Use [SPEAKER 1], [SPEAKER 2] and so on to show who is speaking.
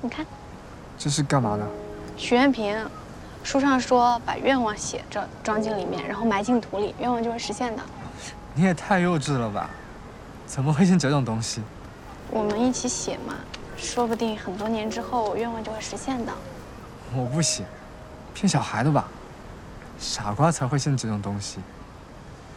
[SPEAKER 1] 你看，
[SPEAKER 2] 这是干嘛的？
[SPEAKER 1] 许愿瓶，书上说把愿望写着装进里面，然后埋进土里，愿望就会实现的。
[SPEAKER 2] 你也太幼稚了吧？怎么会信这种东西？
[SPEAKER 1] 我们一起写嘛，说不定很多年之后愿望就会实现的。
[SPEAKER 2] 我不信，骗小孩的吧？傻瓜才会信这种东西。